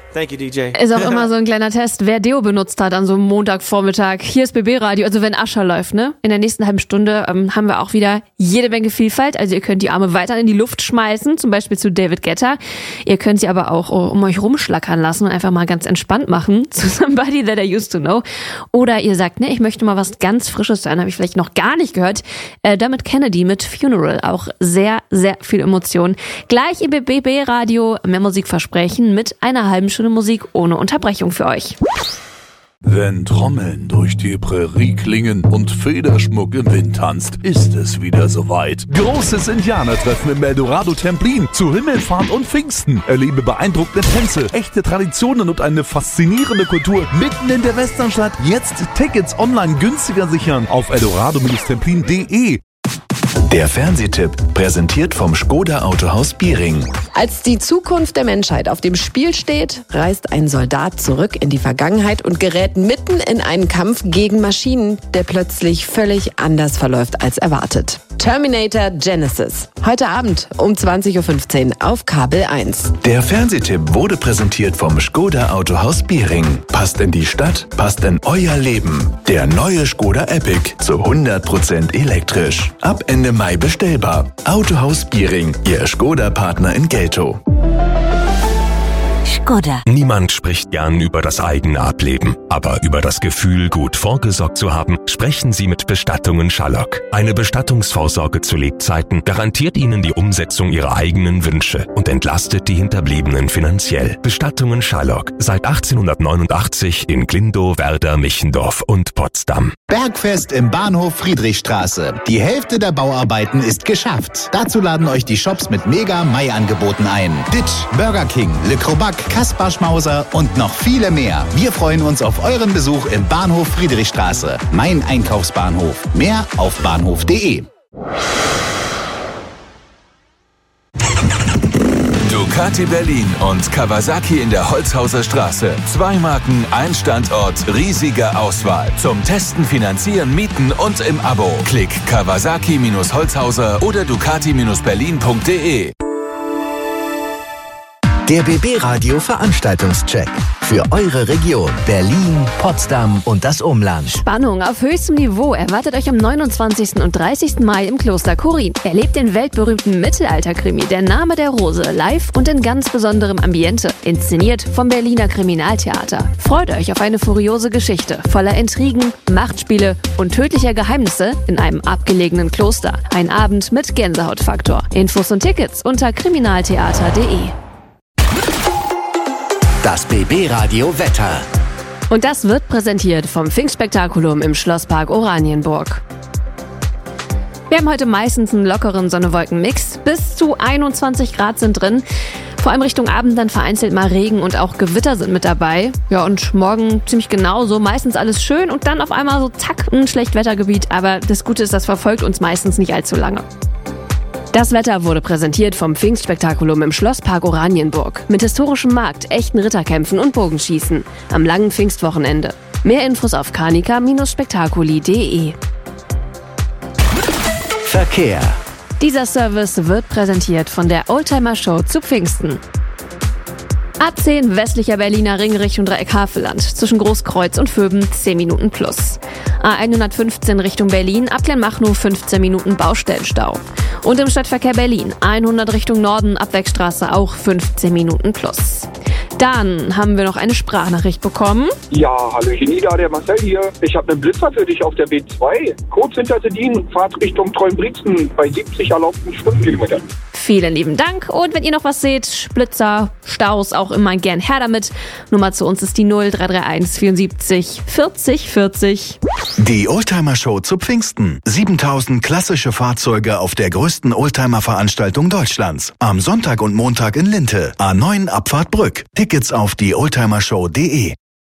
Thank you, DJ. Ist auch immer so ein kleiner Test, wer Deo benutzt hat an so einem Montagvormittag. Hier ist BB-Radio, also wenn Ascher läuft, ne? In der nächsten halben Stunde haben wir auch wieder jede Menge Vielfalt. Also ihr könnt die Arme weiter in die Luft schmeißen, zum Beispiel zu David Guetta. Ihr könnt sie aber auch um euch rumschlackern lassen und einfach mal ganz entspannt machen zu Somebody That I Used To Know. Oder ihr sagt, ne, ich möchte mal was ganz Frisches hören, habe ich vielleicht noch gar nicht gehört. Damit Kennedy mit Funeral, auch sehr, sehr viel Emotion. Gleich im BB-Radio mehr Musikversprechen mit einer halben Stunde Musik ohne Unterbrechung für euch. Wenn Trommeln durch die Prärie klingen und Federschmuck im Wind tanzt, ist es wieder soweit. Großes Indianertreffen im Eldorado Templin zu Himmelfahrt und Pfingsten. Erlebe beeindruckende Tänze, echte Traditionen und eine faszinierende Kultur mitten in der Westernstadt. Jetzt Tickets online günstiger sichern auf eldorado-templin.de. Der Fernsehtipp, präsentiert vom Škoda Autohaus Biering. Als die Zukunft der Menschheit auf dem Spiel steht, reist ein Soldat zurück in die Vergangenheit und gerät mitten in einen Kampf gegen Maschinen, der plötzlich völlig anders verläuft als erwartet. Terminator Genesis. Heute Abend um 20.15 Uhr auf Kabel 1. Der Fernsehtipp wurde präsentiert vom Škoda Autohaus Biering. Passt in die Stadt, passt in euer Leben. Der neue Škoda Epic zu 100% elektrisch. Ab Ende Mai bestellbar. Autohaus Biering, Ihr Škoda-Partner in Geltow. Škoda. Niemand spricht gern über das eigene Ableben. Aber über das Gefühl, gut vorgesorgt zu haben, sprechen Sie mit Bestattungen Schallock. Eine Bestattungsvorsorge zu Lebzeiten garantiert Ihnen die Umsetzung Ihrer eigenen Wünsche und entlastet die Hinterbliebenen finanziell. Bestattungen Schallock. Seit 1889 in Glindow, Werder, Michendorf und Potsdam. Bergfest im Bahnhof Friedrichstraße. Die Hälfte der Bauarbeiten ist geschafft. Dazu laden euch die Shops mit Mega-Mai-Angeboten ein. Ditch, Burger King, Le Crobac, Kaspar Schmauser und noch viele mehr. Wir freuen uns auf euren Besuch im Bahnhof Friedrichstraße. Mein Einkaufsbahnhof. Mehr auf bahnhof.de. Ducati Berlin und Kawasaki in der Holzhauser Straße. 2 Marken, ein Standort, riesige Auswahl. Zum Testen, Finanzieren, Mieten und im Abo. Klick Kawasaki-Holzhauser oder Ducati-Berlin.de. Der BB-Radio Veranstaltungscheck. Für eure Region Berlin, Potsdam und das Umland. Spannung auf höchstem Niveau erwartet euch am 29. und 30. Mai im Kloster Chorin. Erlebt den weltberühmten Mittelalterkrimi Der Name der Rose live und in ganz besonderem Ambiente. Inszeniert vom Berliner Kriminaltheater. Freut euch auf eine furiose Geschichte voller Intrigen, Machtspiele und tödlicher Geheimnisse in einem abgelegenen Kloster. Ein Abend mit Gänsehautfaktor. Infos und Tickets unter kriminaltheater.de. Das BB-Radio Wetter. Und das wird präsentiert vom Pfingstspektakulum im Schlosspark Oranienburg. Wir haben heute meistens einen lockeren Sonne-Wolken-Mix. Bis zu 21 Grad sind drin. Vor allem Richtung Abend dann vereinzelt mal Regen und auch Gewitter sind mit dabei. Ja, und morgen ziemlich genauso. Meistens alles schön und dann auf einmal so zack, ein Schlechtwettergebiet. Aber das Gute ist, das verfolgt uns meistens nicht allzu lange. Das Wetter wurde präsentiert vom Pfingstspektakulum im Schlosspark Oranienburg. Mit historischem Markt, echten Ritterkämpfen und Bogenschießen. Am langen Pfingstwochenende. Mehr Infos auf kanika-spektakuli.de. Verkehr. Dieser Service wird präsentiert von der Oldtimer Show zu Pfingsten. A10 westlicher Berliner Ring Richtung Dreieck Havelland. Zwischen Großkreuz und Vöben 10 Minuten plus. A115 Richtung Berlin, ab Kleinmachnow 15 Minuten Baustellenstau. Und im Stadtverkehr Berlin 100 Richtung Norden, ab Wegstraße auch 15 Minuten plus. Dann haben wir noch eine Sprachnachricht bekommen. Ja, hallöchen Ida, der Marcel hier. Ich habe einen Blitzer für dich auf der B2. Kurz hinter Sedin, Fahrt Richtung Treuenbrixen bei 70 erlaubten Stundenkilometern. Vielen lieben Dank. Und wenn ihr noch was seht, Blitzer, Staus, auch immer gern her damit. Nummer zu uns ist die 0331 74 40 40. Die Oldtimer Show zu Pfingsten. 7000 klassische Fahrzeuge auf der größten Oldtimer-Veranstaltung Deutschlands. Am Sonntag und Montag in Linte. A9 Abfahrt Brück. Tickets auf dieoldtimershow.de.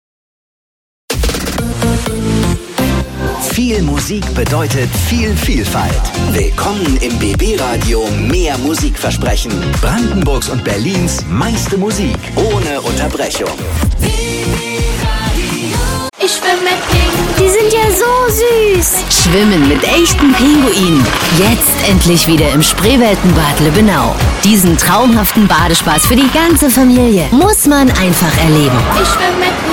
Viel Musik bedeutet viel Vielfalt. Willkommen im BB-Radio Mehr Musikversprechen. Brandenburgs und Berlins meiste Musik ohne Unterbrechung. Ich schwimme mit Pinguinen. Die sind ja so süß. Schwimmen mit echten Pinguinen. Jetzt endlich wieder im Spreeweltenbad Lübbenau. Diesen traumhaften Badespaß für die ganze Familie muss man einfach erleben. Ich schwimme mit Pinguinen.